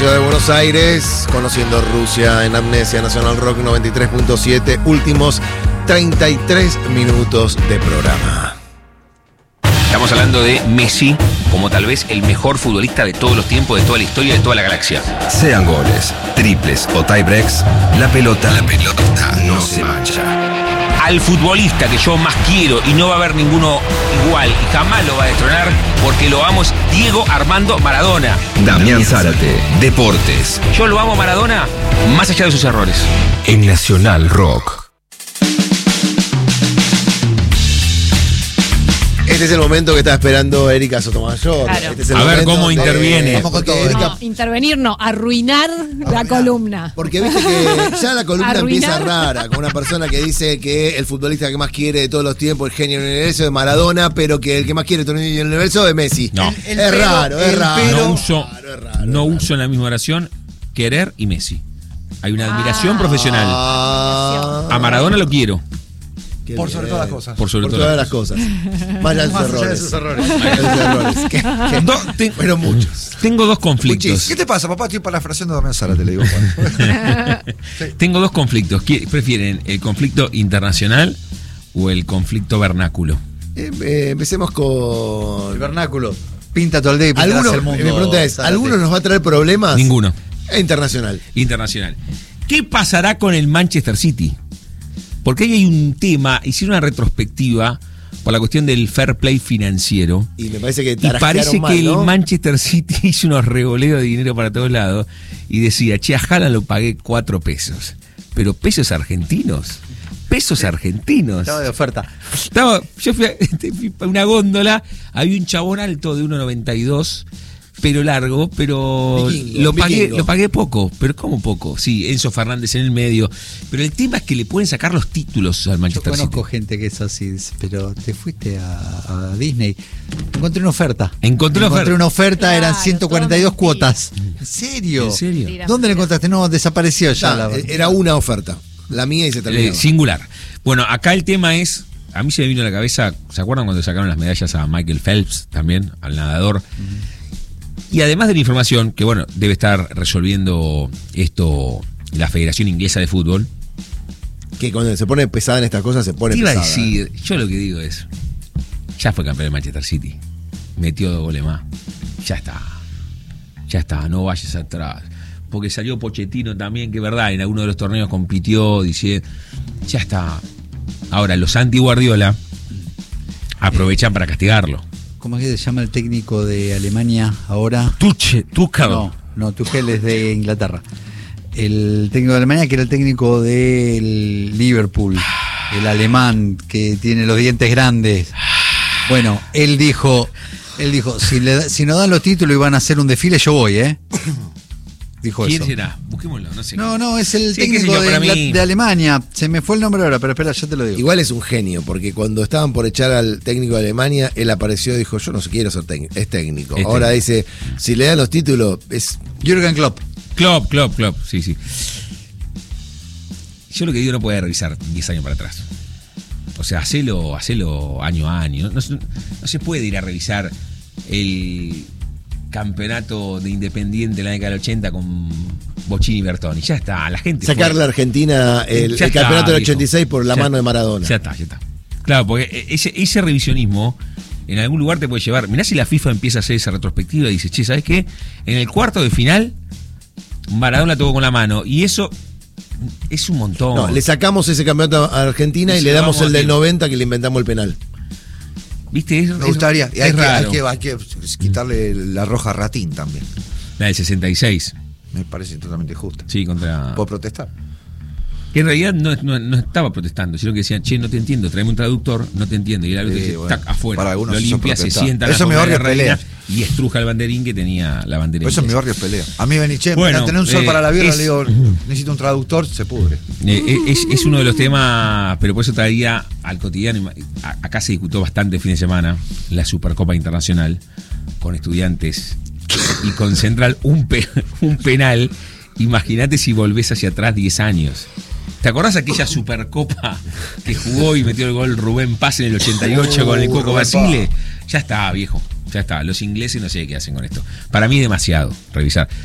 ciudad de Buenos Aires, conociendo Rusia en Amnesia Nacional Rock 93.7, últimos 33 minutos de programa. Estamos hablando de Messi como tal vez el mejor futbolista de todos los tiempos, de toda la historia, de toda la galaxia. Sean goles, triples o tie-breaks, la pelota no se mancha. Al futbolista que yo más quiero, y no va a haber ninguno igual, y jamás lo va a destronar, porque lo amo, es Diego Armando Maradona. Damián Zárate, Deportes. Yo lo amo a Maradona más allá de sus errores. En Nacional Rock. Este es el momento que está esperando Erika Sotomayor. Claro. Este es el A ver momento cómo interviene. Vamos con todo, No, Erika. intervenir no, arruinar la columna. Porque viste que ya la columna Arruinar. empieza rara, con una persona que dice que el futbolista que más quiere de todos los tiempos, el genio del universo, es Maradona, pero que el que más quiere de todo el universo es Messi. No. Es raro. No uso en la misma oración querer y Messi. Hay una admiración profesional. A Maradona lo quiero. Por sobre todas las cosas. Por sobre todas las cosas. Más allá de sus errores. Pero muchos. Tengo dos conflictos. ¿Qué te pasa, papá? Estoy parafraseando a Damián Zárate, le digo. Tengo dos conflictos. ¿Qué prefieren, el conflicto internacional o el conflicto vernáculo? Empecemos con El vernáculo. Pinta todo el día y pintarás el mundo. Mi pregunta es, Zárate. ¿alguno nos va a traer problemas? Ninguno. Internacional. Internacional. ¿Qué pasará con el Manchester City? Porque ahí hay un tema, hicieron una retrospectiva por la cuestión del fair play financiero. Y me parece que Y parece mal, que ¿no? el Manchester City hizo unos revoleos de dinero para todos lados y decía, che, a Haaland lo pagué 4 pesos. Pero pesos argentinos. Pesos argentinos. Estaba de oferta. Yo fui a una góndola, había un chabón alto de 1,92, pero largo, pero Vikingo. lo pagué poco. ¿Pero cómo poco? Sí, Enzo Fernández en el medio. Pero el tema es que le pueden sacar los títulos al Yo Manchester City. conozco gente que es así, pero te fuiste a Disney. Encontré una oferta. Encontré una oferta, eran Claro, 142 todo cuotas. ¿En serio? ¿En serio? Mentira. ¿Dónde la encontraste? No, desapareció ya. No, era una oferta. La mía y se terminó. Singular. Bueno, acá el tema es, a mí se me vino a la cabeza, ¿se acuerdan cuando sacaron las medallas a Michael Phelps también, al nadador? Y además de la información, que bueno, debe estar resolviendo esto la Federación Inglesa de Fútbol. Que cuando se pone pesada en estas cosas se pone Te iba a pesada. decir, yo lo que digo es, ya fue campeón de Manchester City, metió 2 goles más, ya está, no vayas atrás. Porque salió Pochettino también, que verdad, en alguno de los torneos compitió, dice, ya está. Ahora, los anti-Guardiola aprovechan para castigarlo. ¿Cómo es que se llama el técnico de Alemania ahora? Tuchel. No, Tuchel es de Inglaterra. El técnico de Alemania, que era el técnico del Liverpool, el alemán que tiene los dientes grandes. Bueno, él dijo, si nos dan los títulos y van a hacer un desfile, yo voy, Dijo ¿Quién eso. será? Busquémoslo, no sé. No, es el Sí, qué sé técnico yo, para mí. de Alemania. Se me fue el nombre ahora, pero espera, yo te lo digo. Igual es un genio, porque cuando estaban por echar al técnico de Alemania, él apareció y dijo, yo no quiero ser técnico, es técnico. Es Ahora técnico. dice, si le dan los títulos, es... Jürgen Klopp. Klopp, sí. Yo lo que digo, no puede revisar 10 años para atrás. O sea, hacelo año a año. No se puede ir a revisar el campeonato de Independiente de la década del 80 con Bochini y Bertoni. Ya está, la gente Sacarle a Argentina el Ya está, campeonato del viejo. 86 por la Ya- mano de Maradona. Ya está. Claro, porque ese revisionismo en algún lugar te puede llevar. Mirá si la FIFA empieza a hacer esa retrospectiva y dice, che, ¿sabes qué? En el cuarto de final, Maradona la tocó con la mano. Y eso es un montón. No, le sacamos ese campeonato a Argentina y Y le se damos vamos el del a- 90 que le inventamos el penal. ¿Viste? Me gustaría. Y hay raro. que quitarle la roja a Ratín también. La del 66. Me parece totalmente justa. Sí, contra. ¿Puedo protestar? Que en realidad no estaba protestando, sino que decían, che, no te entiendo, tráeme un traductor, no te entiendo. Y el árbitro dice, bueno, tac, afuera. para algunos lo eso limpia, se protestar. sienta. Eso en mi barrio es pelea. Y estruja el banderín que tenía la bandera. Eso en mi inglesa. barrio es pelea. A mí Beniche, Bueno, me tener un sol para la birra, es- le digo, necesito un traductor, se pudre. Es uno de los temas, pero por eso traía al cotidiano. Acá se discutió bastante el fin de semana la Supercopa Internacional con Estudiantes y con Central un penal. Imagínate si volvés hacia atrás 10 años. ¿Te acordás aquella Supercopa que jugó y metió el gol Rubén Paz en el 88 con el Coco Rubén Basile? Ya está, viejo. Ya está. Los ingleses no sé qué hacen con esto. Para mí es demasiado revisar.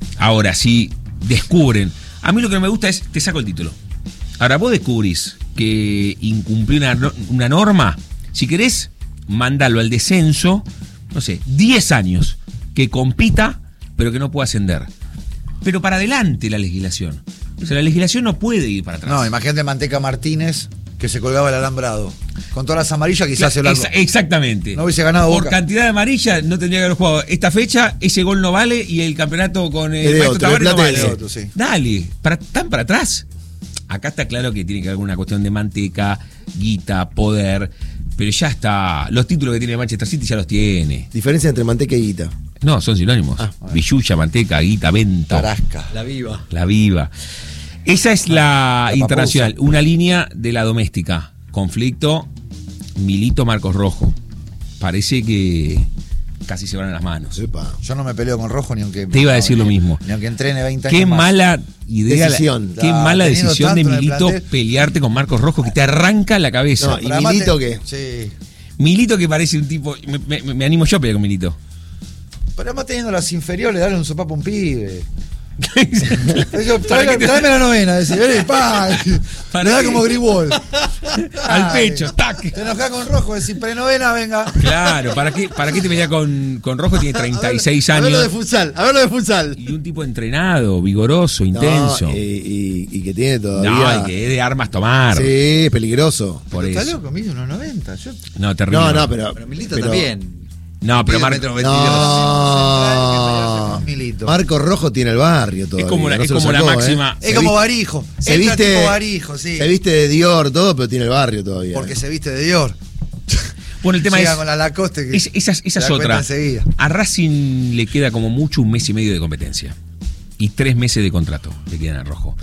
Ahora, si descubren... A mí lo que no me gusta es, te saco el título. Ahora, vos descubrís que incumplió una norma, si querés, mandalo al descenso, no sé, 10 años, que compita, pero que no pueda ascender. Pero para adelante la legislación. O sea, la legislación no puede ir para atrás. No, imagínate Manteca Martínez, que se colgaba el alambrado. Con todas las amarillas quizás se lo Exactamente. No hubiese ganado Por Boca. cantidad de amarillas no tendría que haber jugado esta fecha, ese gol no vale y el campeonato con el Es de Maestro otro, Tavares no el vale. Platense. Otro, sí. Dale, tan para atrás. Acá está claro que tiene que haber alguna cuestión de manteca, guita, poder, pero ya está. Los títulos que tiene Manchester City ya los tiene. Diferencia entre manteca y guita. No, son sinónimos. Villuya, manteca, guita, vento. Tarasca. La viva. La viva. Esa es la internacional, una línea de la doméstica. Conflicto, Milito, Marcos Rojo. Parece que casi se van a las manos. Epa. Yo no me peleo con Rojo ni aunque... Te iba a decir lo mismo. Ni aunque entrene 20 años Qué más. mala idea, Decisión. qué mala Teniendo decisión de tanto en el Milito plantel. pelearte con Marcos Rojo, que te arranca la cabeza. No, ¿y Pero además Milito qué? Sí. Milito que parece un tipo... Me animo yo a pelear con Milito. Pero además teniendo las inferiores, dale un sopapo a un pibe. ¿Para qué te- Tráeme la novena, decir, vení, pa. ¿Para Le da qué? como Gribol. Al pecho, tac. Te enojás con Rojo, decir, prenovena, venga. Claro, ¿para qué te peleas con Rojo? Tiene 36 A ver lo de años. futsal, a ver lo de futsal. Y un tipo entrenado, vigoroso, intenso. No, y que tiene No, todavía... y que es de armas tomar. Sí, peligroso. Por Está eso. loco, mide unos 90. Yo... No, terrible. No, pero... Pero Milito también. No, pero Mide Marco. 1,22 m. No. Milito. Marco Rojo tiene el barrio todavía. Es como la, no es se lo como la sacó, máxima. Es como Barijo. Se Entra viste, tipo Barijo, sí. se viste de Dior, todo, pero tiene el barrio todavía. Porque se viste de Dior. Bueno, el tema Llega es. con la Lacoste. Que Esa se es da cuenta otra. enseguida. A Racing le queda como mucho 1 mes y medio de competencia. Y 3 meses de contrato le quedan a Rojo.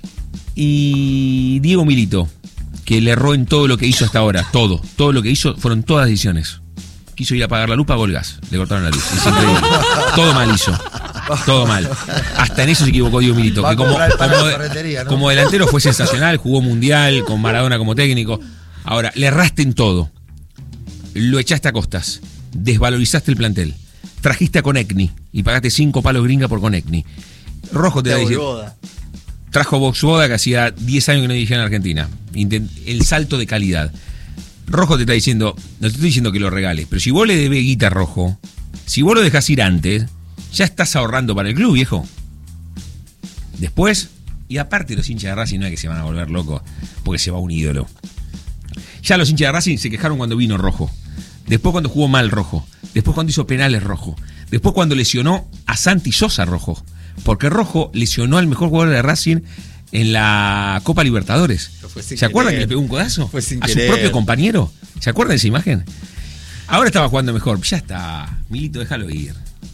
Y Diego Milito, que le erró en todo lo que hizo hasta ahora. Todo lo que hizo fueron todas decisiones. Quiso ir a apagar la luz, pagó el gas. Le cortaron la luz. Es increíble. Todo mal hizo. Todo mal. Hasta en eso se equivocó Diego Milito. Va a Que como, comprar el pan como, en la ferretería, ¿no? como delantero fue sensacional, jugó mundial, con Maradona como técnico. Ahora, le erraste en todo. Lo echaste a costas. Desvalorizaste el plantel. Trajiste a Konechny y pagaste 5 palos gringa por Konechny. Rojo te da trajo Voxboda, que hacía 10 años que no dirigía en Argentina. El salto de calidad. Rojo te está diciendo, no te estoy diciendo que lo regales, pero si vos le debes guita a Rojo, si vos lo dejás ir antes, ya estás ahorrando para el club, viejo. Después, y aparte los hinchas de Racing no es que se van a volver locos porque se va un ídolo. Ya los hinchas de Racing se quejaron cuando vino Rojo. Después cuando jugó mal Rojo. Después cuando hizo penales Rojo. Después cuando lesionó a Santi Sosa Rojo. Porque Rojo lesionó al mejor jugador de Racing en la Copa Libertadores. ¿Se acuerdan que le pegó un codazo Fue sin a su querer. propio compañero? ¿Se acuerdan de esa imagen? Ahora estaba jugando mejor. Ya está. Milito, déjalo ir.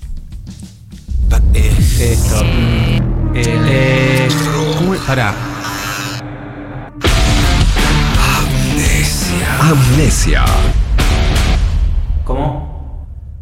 Esto. ¿Cómo es? Pará. Amnesia.